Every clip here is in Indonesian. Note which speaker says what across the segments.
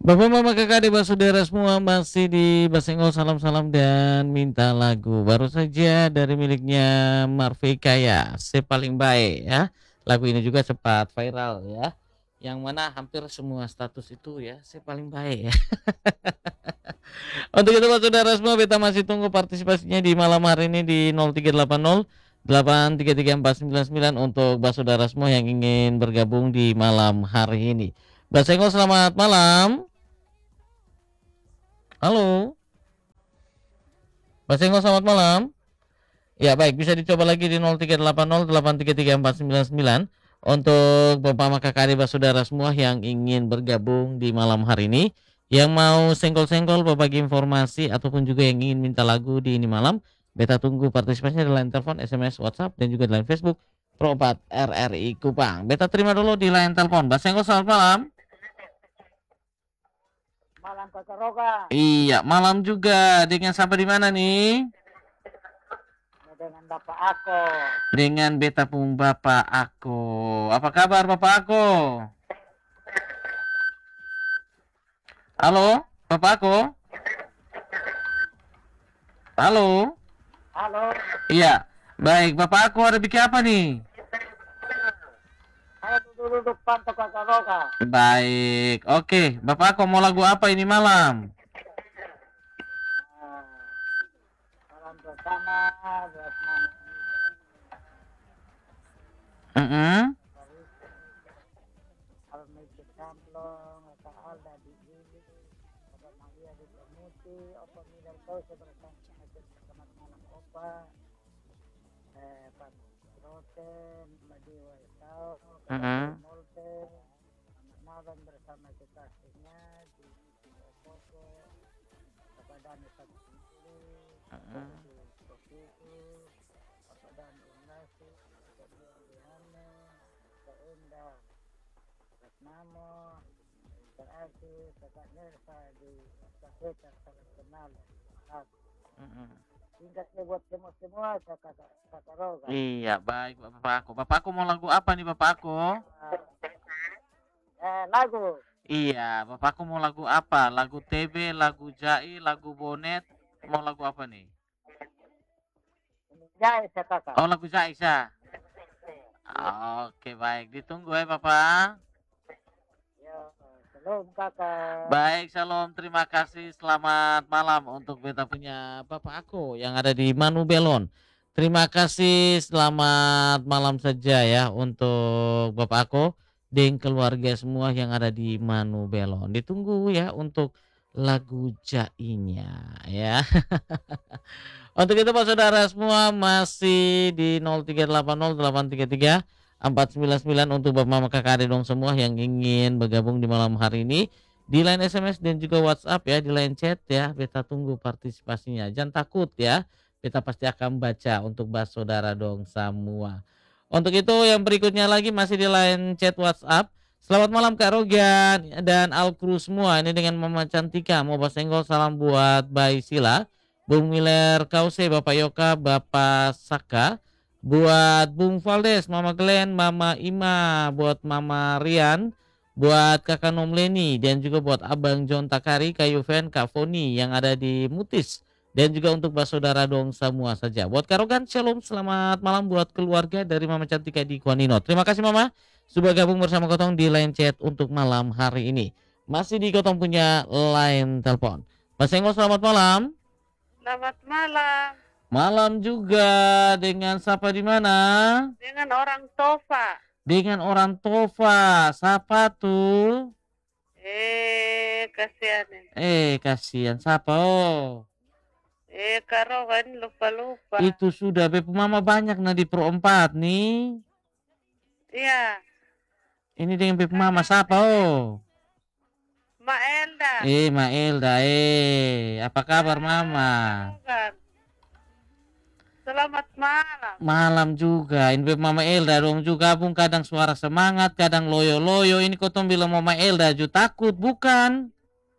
Speaker 1: Bapak Mama Kakak Adik Saudara semua masih di Basengol salam-salam dan minta lagu. Baru saja dari miliknya Marvika ya, Paling Baik ya. Lagu ini juga cepat viral ya. Yang mana hampir semua status itu ya, Paling Baik ya. Untuk itu Pak Saudara semua beta masih tunggu partisipasinya di malam hari ini di 0380 8334499 untuk Pak Saudara semua yang ingin bergabung di malam hari ini. Basengol selamat malam. Halo, Mas Engko selamat malam. Ya baik, bisa dicoba lagi di 0380 8334499 untuk Bapak Maka Kakak saudara semua yang ingin bergabung di malam hari ini, yang mau senggol-senggol berbagi informasi ataupun juga yang ingin minta lagu di ini malam. Beta tunggu partisipasinya di line telepon, SMS, WhatsApp dan juga di line Facebook Pro 4 RRI Kupang. Beta terima dulu di line telepon. Mas Engko selamat malam.
Speaker 2: Malam Kakak Roga.
Speaker 1: Iya, malam juga. Dengan siapa di mana nih?
Speaker 2: Dengan Bapak aku.
Speaker 1: Dengan beta pun Bapak aku. Apa kabar Bapak aku? Halo, Bapak aku? Halo?
Speaker 2: Halo.
Speaker 1: Iya, baik. Bapak aku ada bikin apa nih?
Speaker 2: Saya duduk pantau Kakak Roga.
Speaker 1: Baik, oke. Bapak aku mau lagu apa ini malam?
Speaker 2: Malam bersama buat mama. Almejit Kamplong, Kak Alda di Gili, Bapak Maria di Pemuti, Opa Midar Kau seberang selamat malam Opa. Pak Roten, Madiwa Tau, Molte, malam bersama kekasihnya di Opoko, Bapak Dani Sakti, Bapak Dani Unasi, Bapak Diane, Bapak Indah, Ratnamo, berarti Kakak Nersa di Kapeta sangat kenal. Ingat buat semua kakak Roga.
Speaker 1: Iya, baik Bapak aku. Bapak aku mau lagu apa nih Bapak aku?
Speaker 2: Lagu.
Speaker 1: Iya, Bapak aku mau lagu apa? Lagu TB, lagu Jai, lagu Bonet. Mau lagu apa nih?
Speaker 2: Jais ya kakak.
Speaker 1: Oh, lagu Jai ya. Oke, baik. Ditunggu ya Bapak.
Speaker 2: Shalom kakak.
Speaker 1: Baik, shalom. Terima kasih. Selamat malam untuk beta punya Bapak aku yang ada di Manu Belon. Terima kasih. Selamat malam saja ya untuk Bapak aku dan keluarga semua yang ada di Manu Belon. Ditunggu ya untuk lagu Jainya ya. Untuk itu Pak Saudara semua masih di 0380 833 499 untuk Bapak Mama Kakak Adik dong semua yang ingin bergabung di malam hari ini di line SMS dan juga WhatsApp ya, di line chat ya. Beta tunggu partisipasinya. Jangan takut ya. Beta pasti akan baca untuk Bapak Saudara dong semua. Untuk itu yang berikutnya lagi masih di line chat WhatsApp. Selamat malam Kak Rogan dan Alkru semua. Ini dengan Mama Cantika mau basenggol salam buat Bay Sila, Bung Miller Kause, Bapak Yoka, Bapak Saka, buat Bung Valdes, Mama Glenn, Mama Ima, buat Mama Rian, buat Kakak Nom Leni, dan juga buat Abang John Takari, Kak Yuven, Kak Foni yang ada di Mutis, dan juga untuk saudara dong semua saja. Buat Karogan, shalom, selamat malam buat keluarga dari Mama Cantika di Kuanino. Terima kasih Mama sudah gabung bersama Kotong di line chat untuk malam hari ini. Masih di Kotong punya line telepon. Mas Engko selamat malam.
Speaker 3: Selamat malam.
Speaker 1: Malam juga dengan siapa di mana?
Speaker 3: Dengan orang Tova.
Speaker 1: Dengan orang Tova. Siapa tuh?
Speaker 3: Kasihan.
Speaker 1: Kasihan. Siapa oh?
Speaker 3: Karo kan lupa-lupa.
Speaker 1: Itu sudah Beb Mama banyak di Pro 4 nih.
Speaker 3: Iya.
Speaker 1: Ini dengan Beb Mama siapa oh?
Speaker 3: Ma Elda.
Speaker 1: Ma Elda. Apa kabar Mama?
Speaker 3: Selamat malam.
Speaker 1: Malam juga. Ini Mama Elda dong juga gabung, kadang suara semangat, kadang loyo-loyo. Ini kotong bilang Mama Elda juga takut, bukan?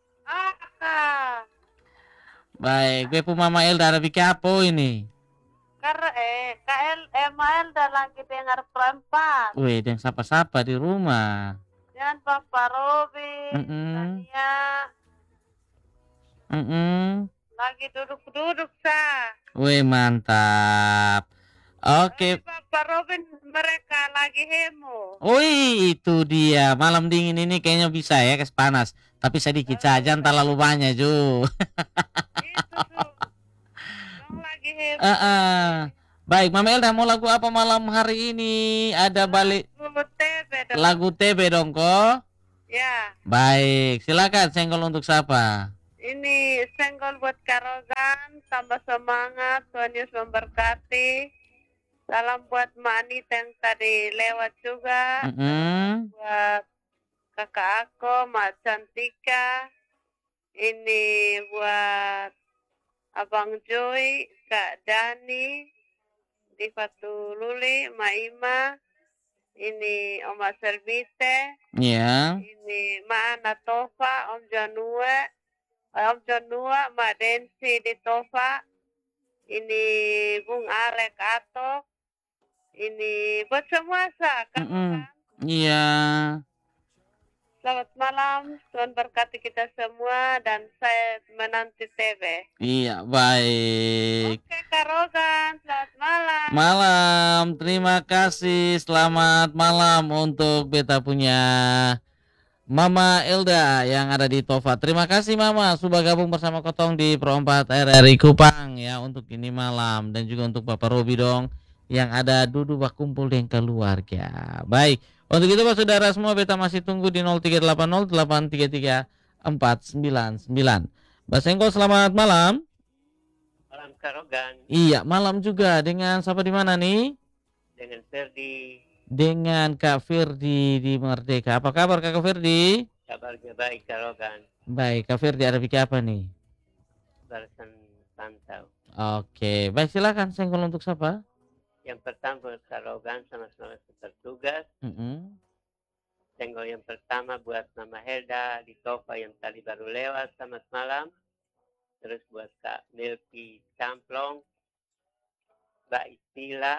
Speaker 1: Baik, Bepu Mama Elda ada bikin apa ini?
Speaker 3: Karena Ma Elda lagi dengar perempat.
Speaker 1: Wih, yang sapa-sapa di rumah.
Speaker 3: Dan Bapak Robi, Tania, Lagi duduk-duduk sa.
Speaker 1: Wih, mantap. Oke.
Speaker 3: Bapak Robin mereka lagi hemo.
Speaker 1: Wih, itu dia. Malam dingin ini kayaknya bisa ya, kes panas. Tapi sedikit saja, tak terlalu banyak, Ju.
Speaker 3: Itu tuh. Dong lagi hemo.
Speaker 1: Baik, Mama Elda mau lagu apa malam hari ini? Ada balik lagu TB dong, kok?
Speaker 3: Ya.
Speaker 1: Baik, silakan senggol untuk siapa?
Speaker 3: Ini senggol buat Karogan, tambah semangat, Tuhan Yesus memberkati. Salam buat Mani yang tadi lewat juga. Buat kakak aku, Mak Cantika. Ini buat Abang Joy, Kak Dani, Diva Luli, Mak Ima. Ini Oma Servite.
Speaker 1: Iya.
Speaker 3: Ini Mak Ana Tova, Om Janua, Mak Densi di Tova. Ini Bung Alek Atok. Ini buat semua
Speaker 1: Iya.
Speaker 3: Selamat malam, Tuhan berkati kita semua dan saya menanti TV.
Speaker 1: Iya, baik.
Speaker 3: Oke, Karogan, selamat malam.
Speaker 1: Malam, terima kasih. Selamat malam untuk beta punya Mama Elda yang ada di Tova. Terima kasih Mama sudah gabung bersama Kotong di Pro 4 RRI Kupang ya untuk ini malam, dan juga untuk Bapak Robi dong yang ada duduk berkumpul dengan keluarga. Baik, untuk itu Pak Saudara semua beta masih tunggu di 0380833499. Mbak Sengko, selamat malam.
Speaker 4: Malam Karogan.
Speaker 1: Iya, malam juga. Dengan siapa di mana nih?
Speaker 4: Dengan Ferdi.
Speaker 1: Dengan Kak Firdi di Merdeka. Apa kabar Kak Firdi?
Speaker 4: Kabarnya baik Karogan.
Speaker 1: Baik, Kak Firdi ada bikin apa nih?
Speaker 4: Balasan pantau.
Speaker 1: Oke, baik silakan senggol untuk siapa?
Speaker 4: Yang pertama buat Karogan sama-sama bertugas. Senggol yang pertama buat Mama Helda di Tova yang tadi baru lewat, selamat malam. Terus buat Kak Melki Camplong, Mbak Istila,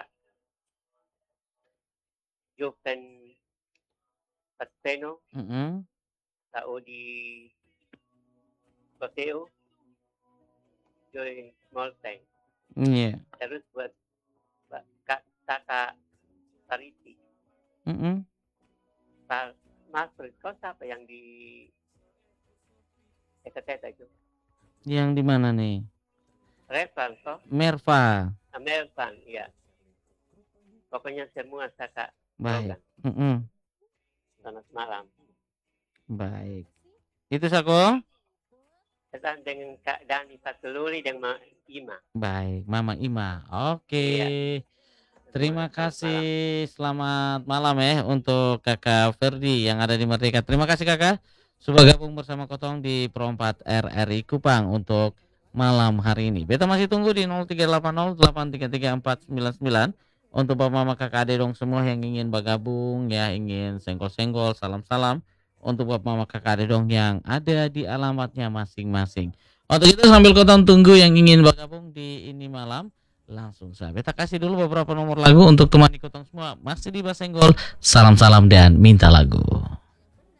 Speaker 4: Juven Patpeno, Kak Odi Koteo, Joy Molteng.
Speaker 1: Iya.
Speaker 4: Terus buat Kak Saka Pariti. Mas kau siapa yang di Ekateta itu?
Speaker 1: Yang di mana nih?
Speaker 4: Revan toh?
Speaker 1: Merva.
Speaker 4: Mervan, iya. Pokoknya semua Saka.
Speaker 1: Baik.
Speaker 4: Selamat malam.
Speaker 1: Baik. Itu Sako?
Speaker 4: Kita dengan Kak Dani Patululi dan Mama Ima.
Speaker 1: Baik, Mama Ima. Oke. Iya. Terima kasih. Selamat malam ya untuk Kakak Ferdi yang ada di Merdeka. Terima kasih Kakak sudah gabung bersama Kotong di Pro 4 RRI Kupang untuk malam hari ini. Beta masih tunggu di 0380833499 untuk Bapak Mama Kakak Ade dong semua yang ingin bergabung ya, ingin senggol-senggol, salam-salam untuk Bapak Mama Kakak Ade dong yang ada di alamatnya masing-masing. Untuk itu sambil Kotong tunggu yang ingin bergabung di ini malam, langsung saja beta kasih dulu beberapa nomor lagu untuk temani Kotong semua masih di Basenggol. Salam-salam dan minta lagu.